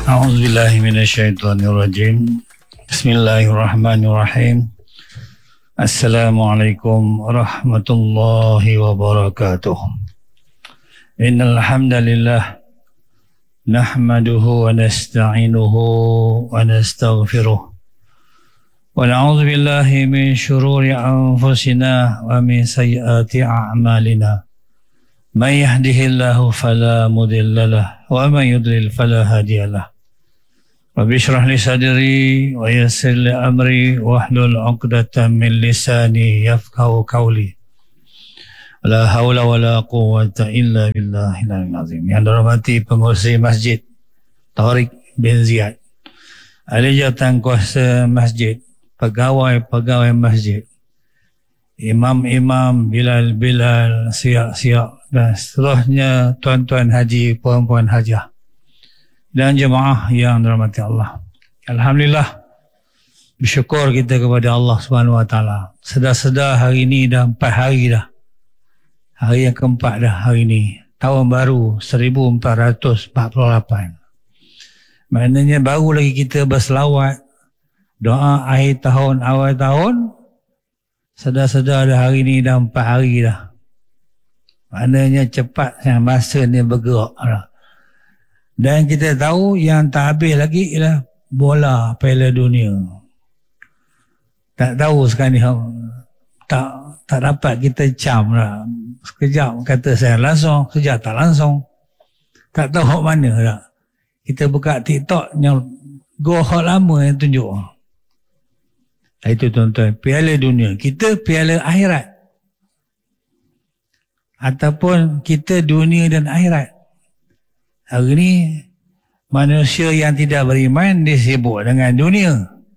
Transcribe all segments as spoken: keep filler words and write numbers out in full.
A'udzubillahi minasyaitonirrajim. Bismillahirrahmanirrahim. Assalamualaikum warahmatullahi wabarakatuh. Innal hamdalillah nahmaduhu wa nasta'inuhu wa nastaghfiruh. Wa na'udzu billahi min shururi anfusina wa min sayyiati a'malina. Man yahdihillahu fala mudilla lahu wa man yudlil fala hadiya lahu. Rabbi shrah li sadri wa yassir li amri wahlul 'uqdatam min lisani yafqahu qawli. La haula wala quwwata illa billahil azim. Yang dirahmati pengurusi masjid Tariq bin Ziyad, ahli jawatan kuasa masjid, pegawai-pegawai masjid, imam-imam, bilal-bilal, siap-siap dan seterusnya, tuan-tuan haji, puan-puan hajah dan jemaah yang dirahmati Allah. Alhamdulillah, bersyukur kita kepada Allah Subhanahu Wa Taala. Sedar-sedar hari ini dah empat hari dah. Hari yang keempat dah hari ini. Tahun baru seribu empat ratus empat puluh lapan. Maknanya baru lagi kita berselawat, doa akhir tahun, awal tahun. Sedar-sedar dah hari ini dah empat hari dah. Maknanya cepat yang masa ni bergerak dah. Dan kita tahu yang tak habis lagi ialah bola Piala Dunia. Tak tahu sekarang ni tak tak dapat kita cam lah. Sekejap kata saya langsung, sekejap tak langsung. Tak tahu mana dah. Kita buka TikTok yang go hot lama yang tunjuk. Itu tuan-tuan, Piala Dunia. Kita Piala Akhirat. Ataupun kita dunia dan akhirat. Hari ni manusia yang tidak beriman dia sibuk dengan dunia.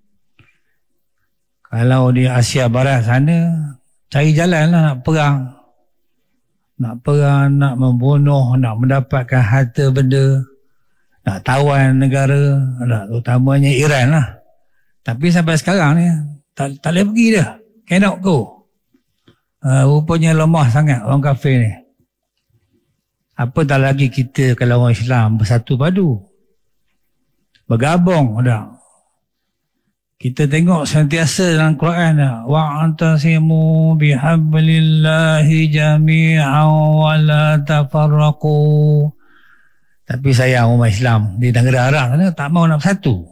Kalau di Asia Barat sana cari jalan lah nak perang. Nak perang, nak membunuh, nak mendapatkan harta benda, nak tawan negara, terutamanya Iran lah. Tapi sampai sekarang ni tak, tak boleh pergi dah. Cannot go. Uh, rupanya lemah sangat orang kafir ni. Apa tak lagi kita kalau orang Islam bersatu padu, bergabung dah. Kita tengok sentiasa dalam Quran dah, wa'tasimu bihablillahi jami'an wa la tafarraqu. Tapi sayang umat Islam di negara Arab sana tak mau nak bersatu.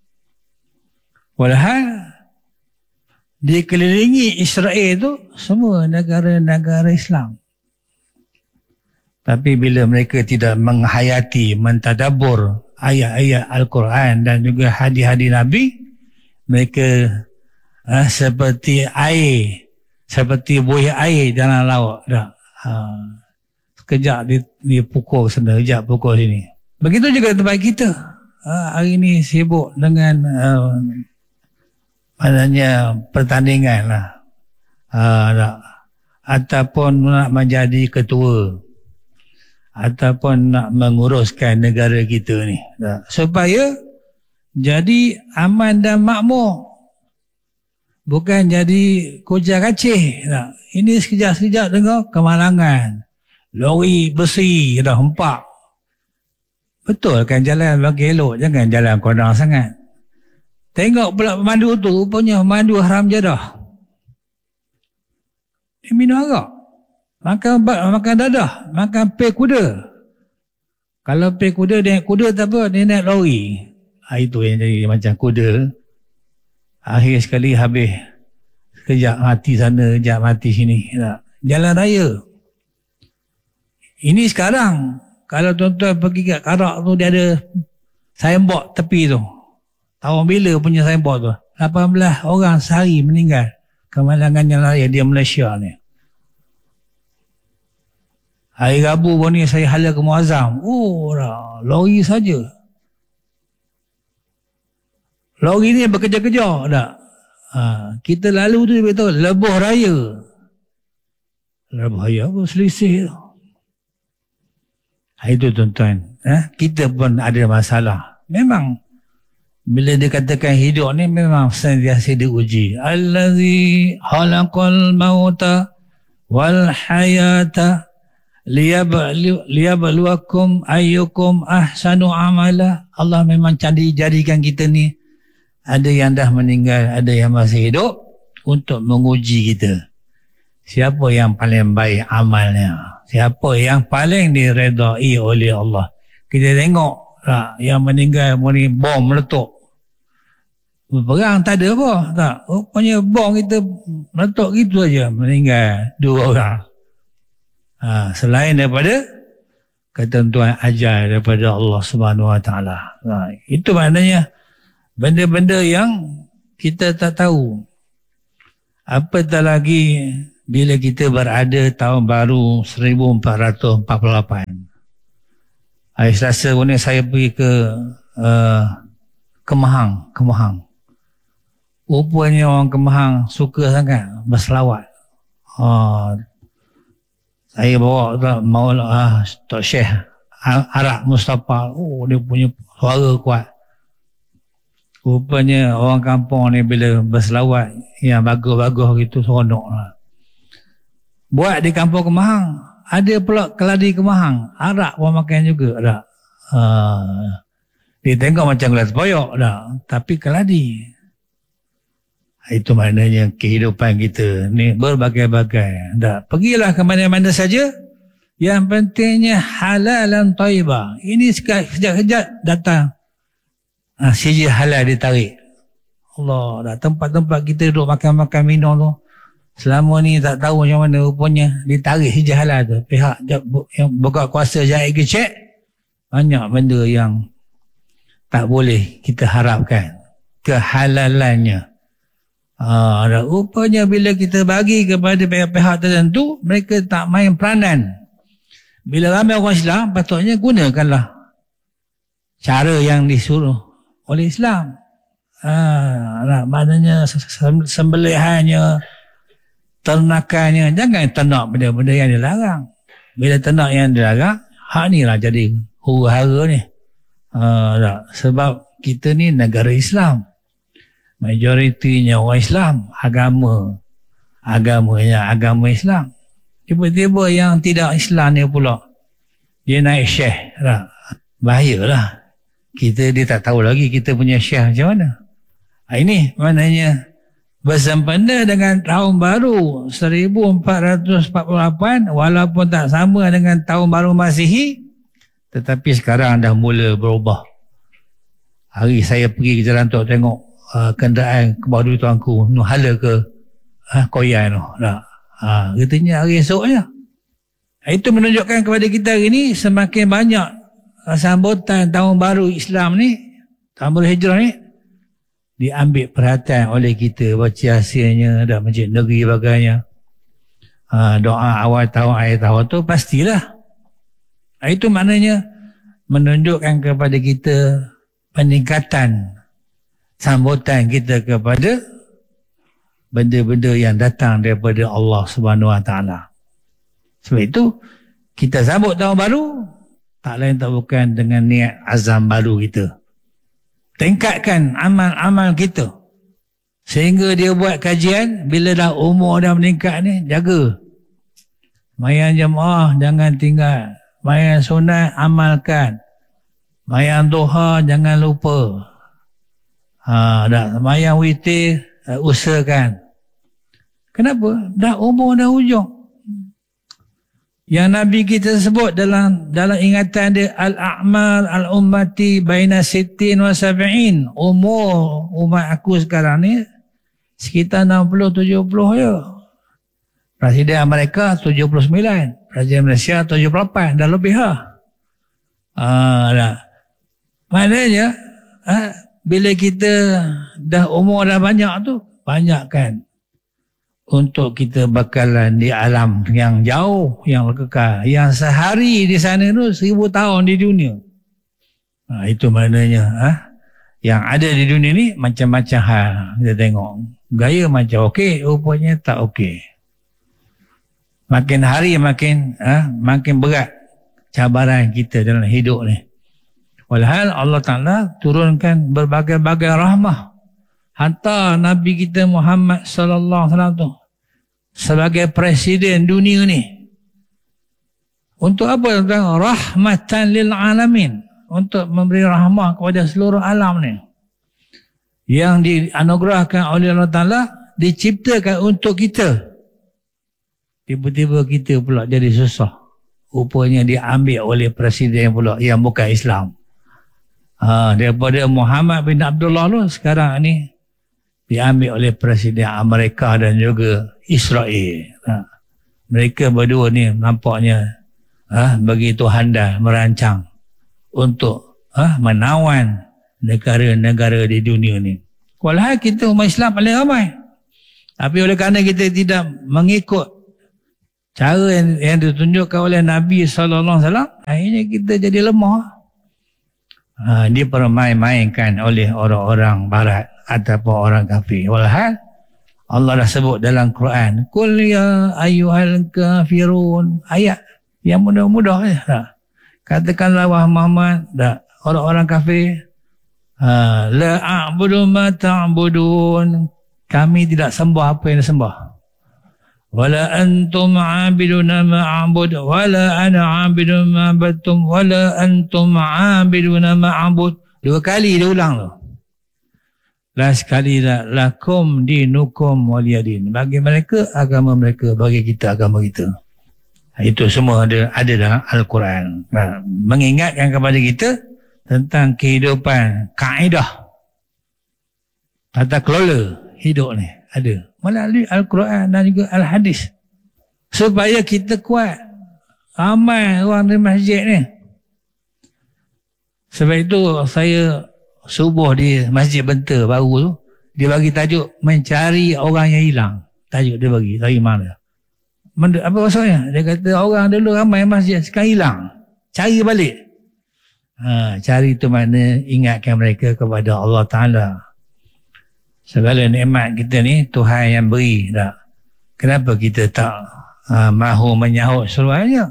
Walhal dikelilingi Israel tu semua negara-negara Islam. Tapi bila mereka tidak menghayati, mentadabbur ayat-ayat Al-Quran dan juga hadis-hadis Nabi, mereka uh, seperti air, seperti buih air dalam laut. Dah. Uh, sekejap dia, dia pukul sana, sekejap pukul sini. Begitu juga tempat kita. Uh, hari ini sibuk dengan uh, maknanya pertandingan lah. Uh, dah. Ataupun nak menjadi ketua, ataupun nak menguruskan negara kita ni, dah. Supaya jadi aman dan makmur, bukan jadi kujar kacih, dah. Ini sekejap-sekejap dengar kemalangan, lori besi dah hempak. Betul kan jalan bagi elok, jangan jalan kodang sangat. Tengok pula pemandu tu, rupanya pemandu haram jadah. Dia minum arak, makan makan dadah, makan pay kuda. Kalau pay kuda, dia naik kuda tak apa, dia naik lori. Ha, itu yang jadi macam kuda. Akhir sekali habis. Sekejap mati sana, sekejap mati sini. Jalan raya. Ini sekarang, kalau tuan-tuan pergi kat Karak tu, dia ada signboard tepi tu. Tahun bila punya signboard tu? lapan belas orang sehari meninggal. Kemalangan jalan raya di Malaysia ni. Hari Rabu pun ni saya hala ke Muazzam. Oh, lori saja. Lori ni bekerja-kerja tak? Ha, kita lalu tu betul lebuh raya. Lebuh raya apa selisih tu. Ha, itu tuan-tuan. Ha? Kita pun ada masalah. Memang bila dikatakan hidup ni memang sentiasa diuji. Allazi khalaqal mauta wal hayata liyabluwakum ayyukum ahsanu amala. Allah memang jadi jadikan kita ni, ada yang dah meninggal, ada yang masih hidup, untuk menguji kita. Siapa yang paling baik amalnya? Siapa yang paling diredai oleh Allah? Kita tengok tak, yang meninggal ni bom meletup. Berperang tak ada apa. Tak. Rupanya bom kita meletup gitu aja, meninggal dua orang. Ha, selain daripada ketentuan ajal daripada Allah Subhanahu Wa Taala. Ha, itu maknanya benda-benda yang kita tak tahu. Apatah lagi bila kita berada tahun baru seribu empat ratus empat puluh lapan. Hari Selasa ni saya pergi ke uh, Kemahang, Kemahang. Rupanya orang Kemahang suka sangat berselawat. Uh, saya bawa tak, Maula uh, Tok Syekh Arab Mustafa. Oh, dia punya suara kuat. Rupanya orang kampung ni bila berselawat yang bagus-bagus gitu, seronok lah. Buat di kampung Kemahang, ada pula keladi Kemahang, arak pun makan juga tak. Uh, dia tengok macam gelas boyok tak, tapi keladi. Itu maknanya kehidupan kita ni berbagai-bagai tak. Pergilah ke mana-mana saja, yang pentingnya halalan thayyibah. Ini sekejap-kejap datang Ah, sijil halal ditarik. Allah, dah tempat-tempat kita duduk makan-makan minum tu, selama ni tak tahu macam mana, rupanya ditarik sijil halal tu. Pihak yang buka kuasa jahit ke cek, banyak benda yang tak boleh kita harapkan kehalalannya. Ah, dah, rupanya bila kita bagi kepada pihak-pihak tertentu, mereka tak main peranan. Bila ramai orang Islam, patutnya gunakanlah cara yang disuruh oleh Islam. Ah, nah, maknanya sembelihannya, ternakannya, jangan ternak benda-benda yang dilarang. Bila ternak yang dilarang, hak ni lah jadi huru-hara ni. Ah, nah, sebab kita ni negara Islam, majoritinya orang Islam, agama agamanya agama Islam. Tiba-tiba yang tidak Islam ni pula dia naik syekh lah. Bahayalah. Kita dia tak tahu lagi kita punya syekh macam mana. Ini maknanya bersempena dengan tahun baru seribu empat ratus empat puluh lapan, walaupun tak sama dengan tahun baru Masihi, tetapi sekarang dah mula berubah. Hari saya pergi ke jalan tu tengok uh, kenderaan ke bawah tuanku nu hala ke uh, Koyan tu. Nah, ha, katanya hari esoknya. Itu menunjukkan kepada kita hari ini semakin banyak sambutan tahun baru Islam ni, tahun baru Hijrah ni, diambil perhatian oleh kita. Baca hasilnya dan masjid negeri bagainya, ha, doa awal tahun akhir tahun tu pastilah. Itu maknanya menunjukkan kepada kita peningkatan sambutan kita kepada benda-benda yang datang daripada Allah Subhanahu Wa Taala. Sebab itu kita sambut tahun baru tak lain tak bukan dengan niat azam baru kita. Tingkatkan amal-amal kita sehingga dia buat kajian bila dah umur dah meningkat ni, jaga. Mayang jemaah jangan tinggal. Mayang sunat amalkan. Mayang duha jangan lupa. Ha, dah mayang witir uh, usahakan. Kenapa? Dah umur dah hujung. Yang Nabi kita sebut dalam dalam ingatan dia, al-a'mal al-ummati baina sittin wa sab'in. Umur umat aku sekarang ni sekitar enam puluh tujuh puluh je. Presiden Amerika tujuh puluh sembilan, Presiden Malaysia tujuh puluh lapan, dah lebih ha. Ah, dah. Maknanya ha, bila kita dah umur dah banyak tu, banyakkan untuk kita bakalan di alam yang jauh, yang kekal, yang sehari di sana tu seribu tahun di dunia. Ha, itu maknanya ha? Yang ada di dunia ni macam-macam hal. Kita tengok gaya macam okey, rupanya tak okey. Makin hari makin ha? makin berat cabaran kita dalam hidup ni. Walhal Allah Ta'ala turunkan berbagai-bagai rahmah. Hantar Nabi kita Muhammad sallallahu alaihi wasallam tu sebagai presiden dunia ni Untuk apa? Rahmatan lil alamin. Untuk memberi rahmah kepada seluruh alam ni. Yang dianugerahkan oleh Allah Ta'ala, diciptakan untuk kita. Tiba-tiba kita pula jadi susah. Rupanya diambil oleh presiden pula yang bukan Islam. Ha, daripada Muhammad bin Abdullah tu, sekarang ni diambil oleh presiden Amerika dan juga Israel. Ha, mereka berdua ni nampaknya ha, begitu handal merancang untuk ha, menawan negara-negara di dunia ni. Walhal kita umat Islam paling ramai. Tapi oleh kerana kita tidak mengikut cara yang, yang ditunjukkan oleh Nabi sallallahu alaihi wasallam, akhirnya kita jadi lemah. Ha, dipermain-mainkan oleh orang-orang barat ataupun orang kafir. Walhal Allah dah sebut dalam Quran, Qul ya ayyuhal kafirun, ayat yang mudah-mudah ya. Tak? Katakanlah wahai Muhammad, tak, orang-orang kafir, ha, la a'budu ma ta'budun, kami tidak sembah apa yang disembah. Wala antum 'abiduna ma a'bud wala ana 'abidun ma 'abadtum wala antum 'abiduna ma a'bud. Dua kali dia ulang tu. Last sekali dah, lakum dinukum waliyadin. Bagi mereka agama mereka, bagi kita agama kita. Itu semua ada ada dalam Al-Quran. Nah, mengingatkan kepada kita tentang kehidupan, kaedah tata kelola hidup ni ada melalui Al-Quran dan juga Al-Hadis, supaya kita kuat. Ramai orang di masjid ni. Sebab itu saya subuh di Masjid Benta baru tu, dia bagi tajuk mencari orang yang hilang. Tajuk dia bagi dari mana? Apa maksudnya? Dia kata orang dulu ramai masjid, sekarang hilang. Cari balik. Ha, cari tu makna ingatkan mereka kepada Allah Ta'ala. Segala nikmat kita ni Tuhan yang beri. Tak? Kenapa kita tak uh, mahu menyahut seluruhnya?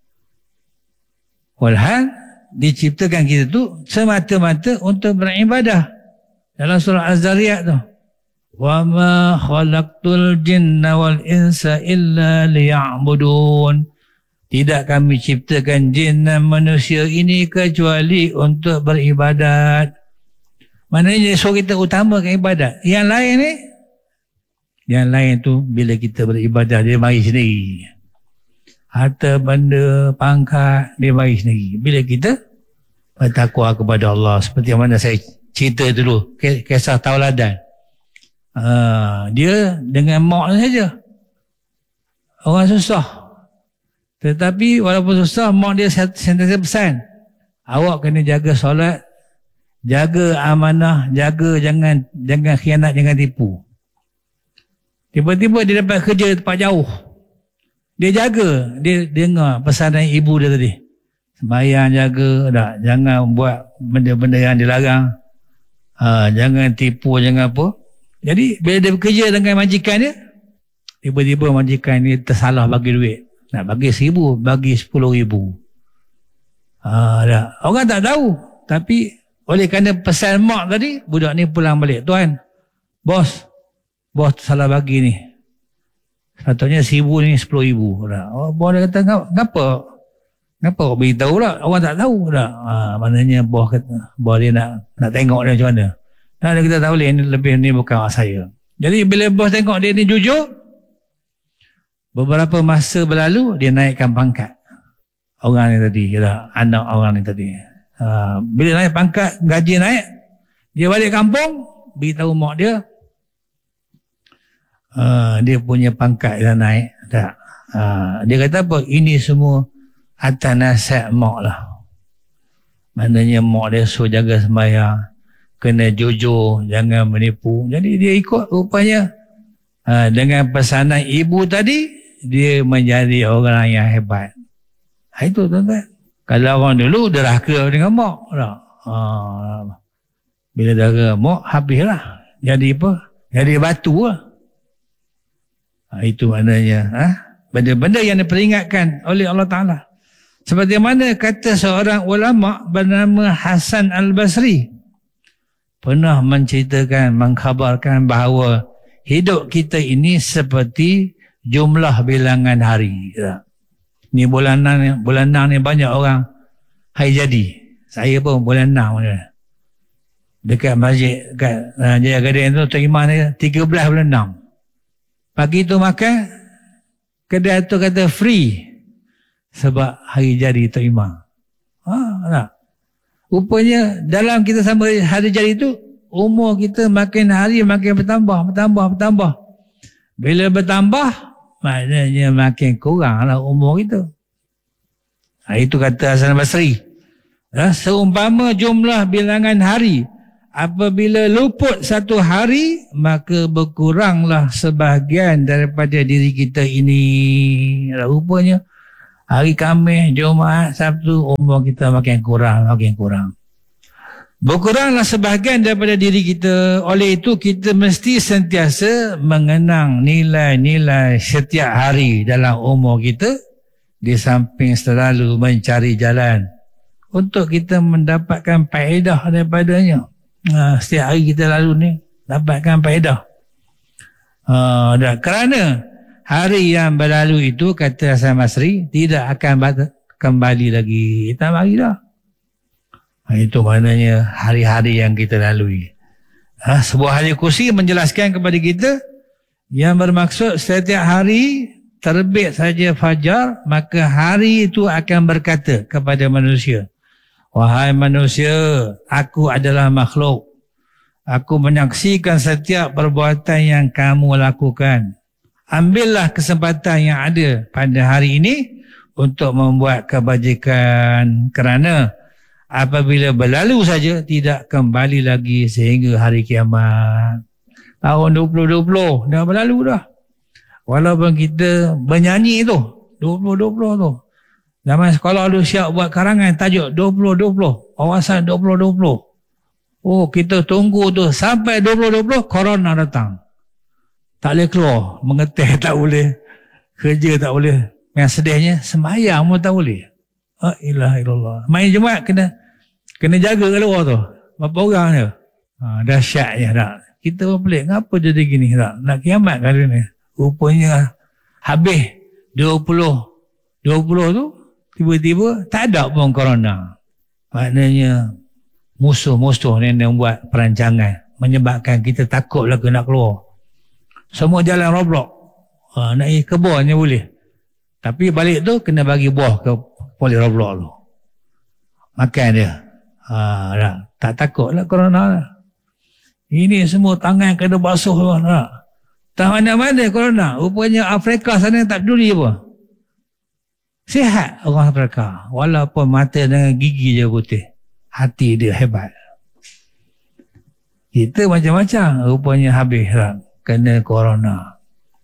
Walhal diciptakan kita tu semata-mata untuk beribadah. Dalam surah Az-Zariyat tu, wa ma khalaqtul jinna wal insa illa liya'budun. Tidak kami ciptakan jin dan manusia ini kecuali untuk beribadat. Maknanya suruh kita utamakan ibadat. Yang lain ni, yang lain tu bila kita beribadah dia mari sendiri. Harta benda, pangkat dia mari sendiri. Bila kita bertakwa kepada Allah, seperti mana saya cerita dulu, kisah tauladan. Uh, dia dengan mak saja. Orang susah. Tetapi walaupun susah, mak dia sentiasa pesan, awak kena jaga solat, jaga amanah, jaga jangan jangan khianat, jangan tipu. Tiba-tiba dia dapat kerja tempat jauh. Dia jaga, dia dengar pesanan ibu dia tadi. Sembahyang jaga, tak, jangan buat benda-benda yang dilarang. Ha, jangan tipu, jangan apa. Jadi bila dia bekerja dengan majikan dia, tiba-tiba majikan ni tersalah bagi duit. Nak bagi seribu, bagi sepuluh ribu. Ha, tak. Orang tak tahu. Tapi oleh kerana pesan mak tadi, budak ni pulang balik. Tuan, bos, bos salah bagi ni. Katanya seribu ni sepuluh ribu. Oh, bos dia kata, kenapa? Kenapa kau beritahu lah? Orang tak tahu tak? Ha, maknanya bos kata, bos dia nak nak tengok dia macam mana. Nah, dia kata tak boleh, ni lebih ni bukan hak saya. Jadi bila bos tengok dia ni jujur, beberapa masa berlalu, dia naikkan pangkat. Orang ni tadi, kata, anak orang ni tadi. Ha, bila naik pangkat, gaji naik, dia balik kampung, beritahu mak dia, uh, dia punya pangkat dah naik. Tak. Uh, dia kata apa? Ini semua atas nasihat mak lah. Maknanya mak dia suruh jaga sembahyang, kena jujur, jangan menipu. Jadi dia ikut rupanya. Uh, dengan pesanan ibu tadi, dia menjadi orang yang hebat. Ha, itu tuan-tuan. Kalau orang dulu derhaka dengan mak, tak? Ha, bila derhaka mak, habislah. Jadi apa? Jadi batu lah. Ha, itu maknanya. Ha? Benda-benda yang diperingatkan oleh Allah Ta'ala. Seperti mana kata seorang ulama bernama Hasan Al-Basri. Pernah menceritakan, mengkhabarkan bahawa hidup kita ini seperti jumlah bilangan hari. Tak? Ni bulan enam ni, bulan enam ni banyak orang hari jadi. Saya pun bulan enam ni. Dekat masjid, dekat uh, Jaya Gading tu, Tok Iman ni, tiga belas bulan enam. Pagi tu makan, kedai tu kata free. Sebab hari jadi Tok Iman. Ha, tak? Rupanya dalam kita sama hari jadi tu, umur kita makin hari makin bertambah, bertambah, bertambah. Bila bertambah, maknanya makin kuranglah umur kita. Ha, itu kata Hasan Basri. Ha, seumpama jumlah bilangan hari, apabila luput satu hari, maka berkuranglah sebahagian daripada diri kita ini. Rupanya hari Khamis, Jumaat, Sabtu, umur kita makin kurang, makin kurang. Berkuranglah sebahagian daripada diri kita. Oleh itu kita mesti sentiasa mengenang nilai-nilai setiap hari dalam umur kita, di samping selalu mencari jalan untuk kita mendapatkan faedah daripadanya. Ha, setiap hari kita lalu ni dapatkan faedah. Ha, dah. Kerana hari yang berlalu itu, kata Hasan Basri, tidak akan kembali lagi. Kita mari dah. Itu maknanya hari-hari yang kita lalui. Ha, sebuah hadis kursi menjelaskan kepada kita yang bermaksud setiap hari terbit saja fajar, maka hari itu akan berkata kepada manusia, wahai manusia, aku adalah makhluk. Aku menyaksikan setiap perbuatan yang kamu lakukan. Ambillah kesempatan yang ada pada hari ini untuk membuat kebajikan, kerana apabila berlalu saja tidak kembali lagi sehingga hari kiamat. Tahun dua ribu dua puluh dah berlalu dah. Walaupun kita bernyanyi tu dua ribu dua puluh tu, zaman sekolah dulu siap buat karangan tajuk dua ribu dua puluh, wawasan dua ribu dua puluh. Oh, kita tunggu tu sampai dua ribu dua puluh, corona datang. Tak boleh keluar, mengetih tak boleh, kerja tak boleh. Yang sedihnya sembahyang pun tak boleh. La ilaha illallah. Main Jumaat kena kena jaga kat luar tu. Berapa orang je? Ha, dahsyatnya tak. Kita pun pelik, kenapa jadi gini tak? Nak kiamat kali ni. Rupanya habis dua puluh dua puluh tu, tiba-tiba tak ada pun corona. Maknanya musuh-musuh ni yang buat perancangan, menyebabkan kita takutlah nak keluar. Semua jalan Roblox. Ha, nak pergi kebun je boleh. Tapi balik tu kena bagi buah ke poli Roblox tu. Makan dia. Ha, dah. Tak takut lah corona lah. Ini semua tangan kena basuh lah. Tak mana-mana corona. Rupanya Afrika sana tak peduli apa. Sihat orang Afrika. Walaupun mata dengan gigi je putih. Hati dia hebat. Kita macam-macam. Rupanya habis lah. Kena corona.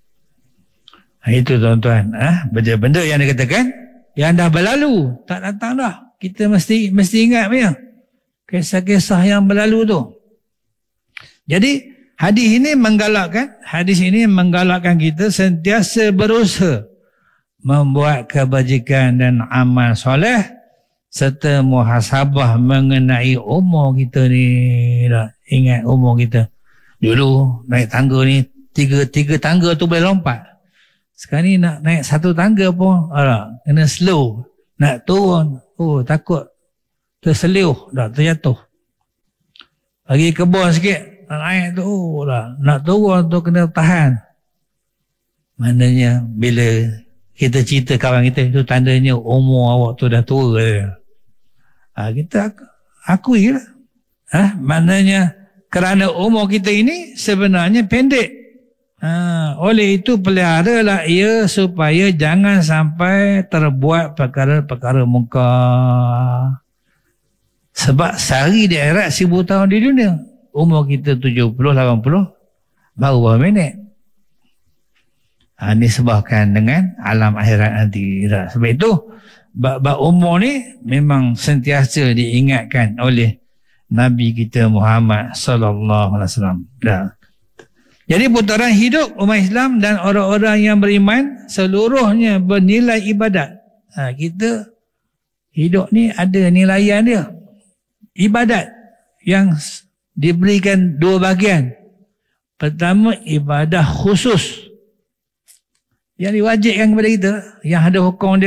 Itu tuan-tuan. Ha? Benda-benda yang dikatakan yang dah berlalu. Tak datang dah. Kita mesti mesti ingat punya. Kisah-kisah yang berlalu tu. Jadi hadis ini menggalakkan, hadis ini menggalakkan kita sentiasa berusaha membuat kebajikan dan amal soleh serta muhasabah mengenai umur kita ni. Dah ingat umur kita. Dulu naik tangga ni tiga tiga tangga tu boleh lompat. Sekarang ni nak naik satu tangga pun alah, kena slow. Nak turun, oh takut terseliuh, dah terjatuh. Lagi kebun sikit, nak naik tu, oh lah, nak turun tu kena tahan. Maknanya bila kita cerita kawan kita, itu tandanya umur awak tu dah tua. Ha, kita akui lah. Ha, maknanya kerana umur kita ini sebenarnya pendek. Ha, oleh itu peliharalah ia supaya jangan sampai terbuat perkara-perkara mungkar. Sebab sehari di akhirat seribu tahun di dunia. Umur kita tujuh puluh, lapan puluh baru berapa minit. Ha, ini sebabkan dengan alam akhirat nanti. Sebab itu bab-bab umur ni memang sentiasa diingatkan oleh Nabi kita Muhammad sallallahu alaihi wasallam. Dah. Jadi putaran hidup umat Islam dan orang-orang yang beriman seluruhnya bernilai ibadat. Ha, kita hidup ni ada nilaian dia. Ibadat yang diberikan dua bahagian. Pertama, ibadah khusus yang diwajibkan kepada kita, yang ada hukum dia.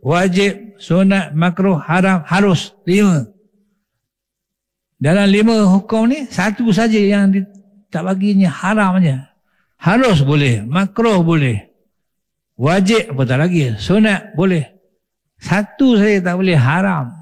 wajib, sunat, makruh, haram, harus. Lima. Dalam lima hukum ni, satu saja yang di, tak baginya haram aja. Harus boleh, makruh boleh, wajib apa tak lagi, sunat boleh. Satu saja tak boleh, haram.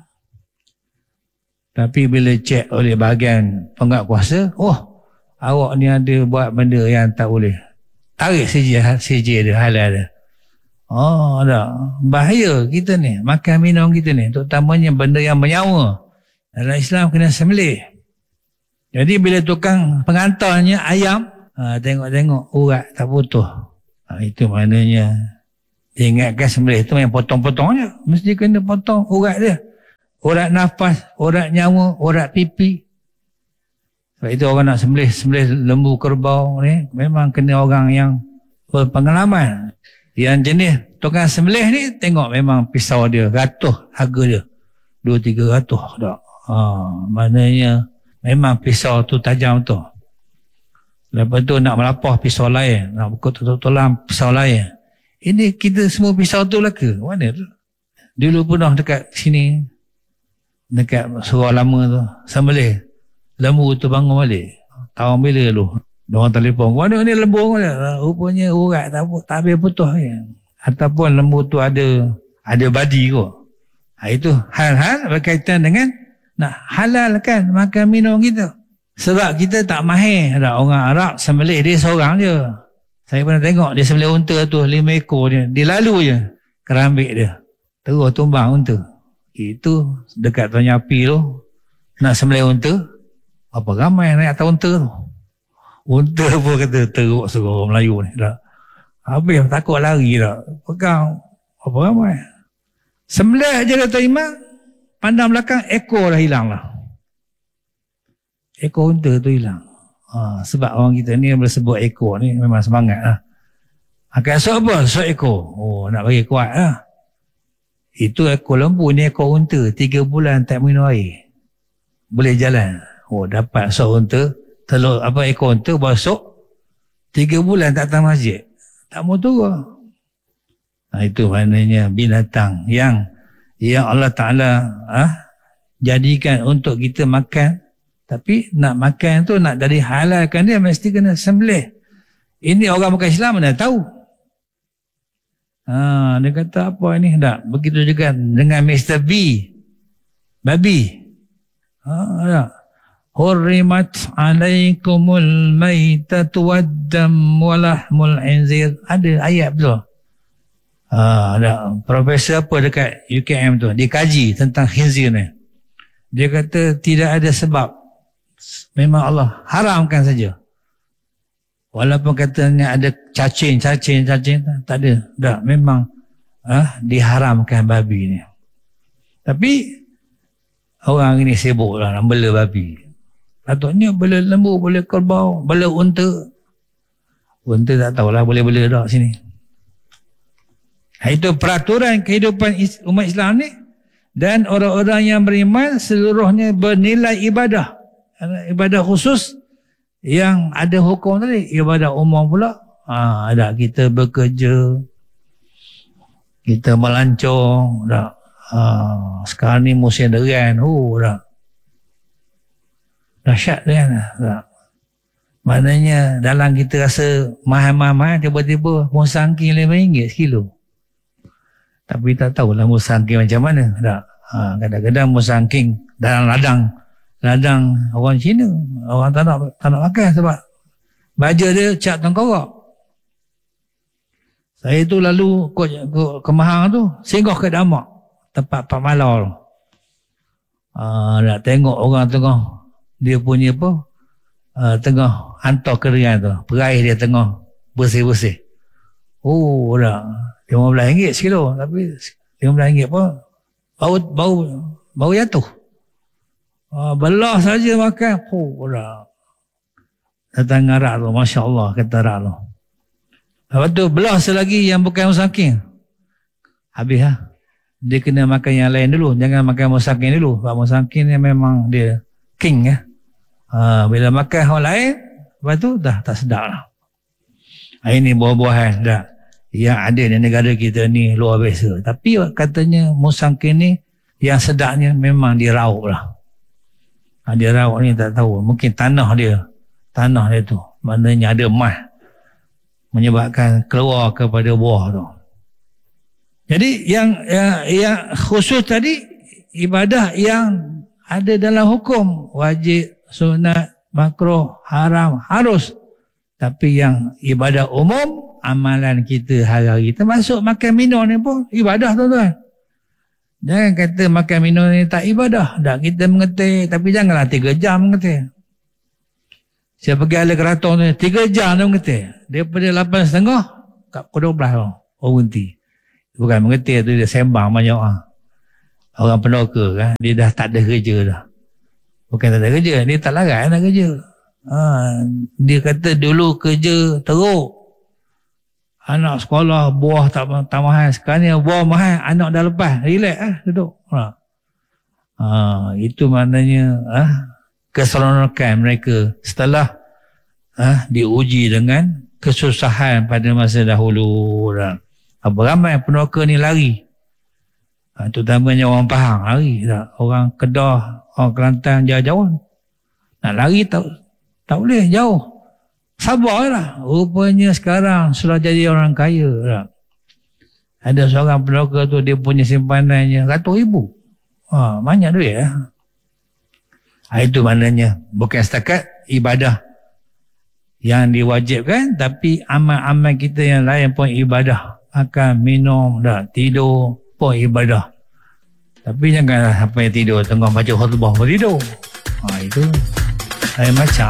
Tapi bila cek oleh bahagian penguatkuasa, oh, awak ni ada buat benda yang tak boleh. Tarik saja C J dia, halal dia. Oh, ada. Bahaya kita ni, makan minum kita ni, terutamanya benda yang bernyawa. Dalam Islam kena sembelih. Jadi bila tukang pengantarnya ayam, ha, tengok-tengok urat tak putus. Ha, itu maknanya dia ingatkan sembelih itu yang potong-potong je. Mesti kena potong urat dia. Urat nafas, urat nyawa, urat pipi. Sebab itu orang nak sembelih, sembelih lembu kerbau ni memang kena orang yang berpengalaman. Yang jenis tukang sembelih ni tengok memang pisau dia ratuh harga dia. Dua tiga ratuh tak. Ha, maknanya memang pisau tu tajam tu. Lepas tu nak melapah pisau lain, nak buka tulang pisau lain. Ini kita semua pisau tu lah ke? Mana tu? Dulu pernah dekat sini, dekat surau lama tu, sembelih lembu tu bangun balik. Tahun bila lu? Diorang telefon, mana ni lembu ni? Rupanya urat tak, tak habis putus je. Ataupun lembu tu ada ada badi kot. Ha, itu hal-hal berkaitan dengan nak halalkan makan minum kita. Sebab kita tak mahir. Ada orang Arab sembelih dia seorang je. Saya pernah tengok dia sembelih unta tu lima ekor dia. Dia lalu je kerambik dia. Terus tumbang unta. Itu dekat Tuan Nyapi tu nak sembelih unta. Apa ramai naik atas unta tu. Unta pun kata teruk suruh orang Melayu ni. Tak. Habis takut lari tak. Pegang apa ramai. Sembelih je kata imam. Pandang belakang ekor dah hilang lah. Ekor unta tu hilang. Ha, sebab orang kita ni bila sebut ekor ni memang semangat lah. Akan esok apa? Esok ekor. Oh, nak bagi kuat lah. Itu ekor lembu ni ekor unta. Tiga bulan tak minum air. Boleh jalan. Oh, dapat esok unta. Telur apa ekor unta besok. Tiga bulan tak datang masjid. Tak mau turun. Nah, itu maknanya binatang yang yang Allah Ta'ala ah, jadikan untuk kita makan. Tapi nak makan tu, nak dari halalkan dia, mesti kena sembelih. Ini orang bukan Islam mana tahu. Ha, dia kata apa ini? Tak. Begitu juga dengan Mister B. Babi. Ha, tak. Hurrimat alaikumul maitatu waddam walahmul inzir. Ada ayat betul. Ha, ada. Profesor apa dekat U K M tu, dia kaji tentang khinzir ni. Dia kata tidak ada sebab. Memang Allah haramkan saja. Walaupun katanya ada cacing, cacing, cacing, tak ada. Tak, memang ah, diharamkan babi ni. Tapi orang ini sibuk lah nak bela babi. Patutnya bela lembu, bela kerbau, bela unta. Unta tak tahulah boleh bela tak sini. Itu peraturan kehidupan umat Islam ni. Dan orang-orang yang beriman seluruhnya bernilai ibadah. Ibadah khusus yang ada hukum tadi, ibadah umum pula. Ha, ada kita bekerja, kita melancong, dah. Ha, sekarang ni musim durian, oh dah. Dahsyat kan? Dah. Maknanya dalam kita rasa mahal-mahal, tiba-tiba musangking lima ringgit sekilo. Tapi tak tahulah musangking macam mana. Dah. Ha, kadang-kadang musangking dalam ladang. Ladang orang Cina, orang tak nak, tak nak makan sebab baja dia cap tengkorak. Saya tu lalu ke, ke, ke Mahang tu, singgah ke Damak, tempat Pak Malau tu. Uh, nak tengok orang tengah, dia punya apa, uh, tengah hantar kerian tu, peraih dia tengah bersih-bersih. Oh dah, lima belas ringgit sekilo, tapi lima belas ringgit pun bau, bau, bau jatuh. Uh, belah saja makan. Oh, dah. Datang arak tu. Masya Allah kata arak tu. Lepas tu belah selagi yang bukan musangking. Habis lah. Dia kena makan yang lain dulu. Jangan makan musangking dulu. Sebab musangking ni memang dia king ya. Uh, bila makan orang lain, lepas tu dah tak sedap lah. Ini buah-buahan dah. yang ada di negara kita ni luar biasa. Tapi katanya musangking ni yang sedapnya memang diraup lah. Ha, diraup ni tak tahu. Mungkin tanah dia. Tanah dia tu. Maknanya ada emas. Menyebabkan keluar kepada buah tu. Jadi yang, yang, yang khusus tadi, ibadah yang ada dalam hukum. Wajib, sunat, makruh, haram, harus. Tapi yang ibadah umum, amalan kita hari-hari. Termasuk makan minum ni pun ibadah tuan-tuan. Jangan kata makan minum ni tak ibadah. Tak, kita mengetih. Tapi janganlah tiga jam mengetih. Saya pergi ala keraton tu, tiga jam tu mengetih. Daripada lapan setengah, kat pukul dua belas tu. Oh berhenti. Bukan mengetih tu, dia sembang banyak ah. Orang peneroka kan, dia dah tak ada kerja dah. Bukan tak ada kerja, dia tak larat nak kerja. Ha, dia kata dulu kerja teruk. Anak sekolah, buah tak, tak mahal. Sekarang ni buah mahal, anak dah lepas. Relax lah, duduk. Ha. Ha, itu maknanya ha, keseronokan mereka setelah ha, diuji dengan kesusahan pada masa dahulu. Ha. Apa ramai peneroka ni lari. Ha, terutamanya orang Pahang lari. Ha. Orang Kedah, orang Kelantan jauh-jauh. Nak lari tak, tak boleh, jauh. Sabarlah. Rupanya sekarang sudah jadi orang kaya lah. Ada seorang peneroka tu, dia punya simpanannya ratus ribu. Ha, banyak duit lah. Ha, itu maknanya bukan setakat ibadah yang diwajibkan, tapi amal-amal kita yang lain pun ibadah. Makan, minum, dah, tidur pun ibadah. Tapi janganlah sampai tidur tengah baca khutbah pun tidur. Ha, itu lain macam.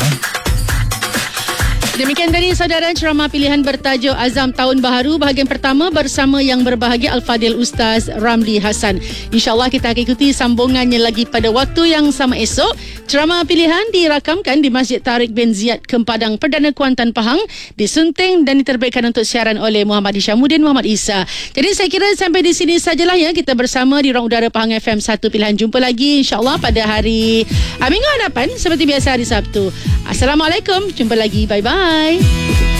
Demikian tadi saudara ceramah pilihan bertajuk Azam Tahun Baharu bahagian pertama bersama yang berbahagia Al-Fadil Ustaz Ramli Hassan. InsyaAllah kita akan ikuti sambungannya lagi pada waktu yang sama esok. Ceramah pilihan dirakamkan di Masjid Tariq bin Ziyad Keempadang Perdana Kuantan Pahang, disunting dan diterbitkan untuk siaran oleh Muhammad Hishamuddin Muhammad Isa. Jadi saya kira sampai di sini sajalah ya kita bersama di Ruang Udara Pahang F M satu Pilihan. Jumpa lagi insyaAllah pada hari uh, minggu hadapan seperti biasa hari Sabtu. Assalamualaikum. Jumpa lagi. Bye-bye.